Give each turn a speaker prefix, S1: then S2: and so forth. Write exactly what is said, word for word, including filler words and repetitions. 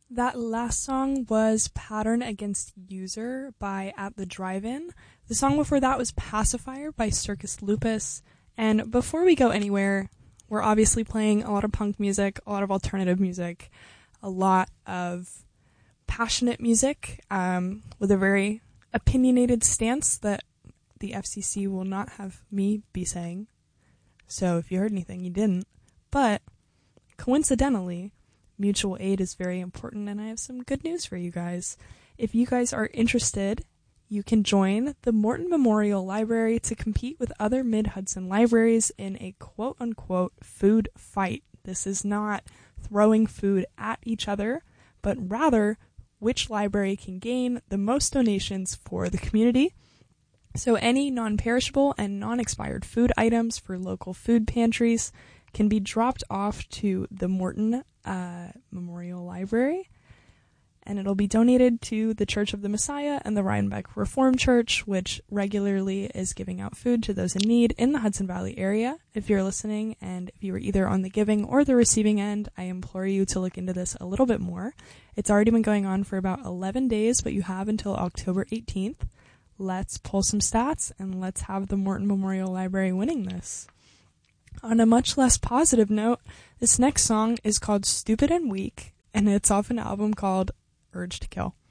S1: That last song was Pattern Against User by At the Drive-In. The song before that was Pacifier by Circus Lupus. And before we go anywhere, we're obviously playing a lot of punk music, a lot of alternative music, a lot of passionate music um, with a very opinionated stance that the F C C will not have me be saying. So if you heard anything, you didn't. But coincidentally, mutual aid is very important, and I have some good news for you guys. If you guys are interested, you can join the Morton Memorial Library to compete with other Mid-Hudson libraries in a quote-unquote food fight. This is not throwing food at each other, but rather which library can gain the most donations for the community. So any non-perishable and non-expired food items for local food pantries can be dropped off to the Morton uh, Memorial Library, and it'll be donated to the Church of the Messiah and the Rhinebeck Reformed Church, which regularly is giving out food to those in need in the Hudson Valley area. If you're listening, and if you are either on the giving or the receiving end, I implore you to look into this a little bit more. It's already been going on for about eleven days, but you have until October eighteenth. Let's pull some stats, and let's have the Morton Memorial Library winning this. On a much less positive note, this next song is called Stupid and Weak, and it's off an album called Urge to Kill.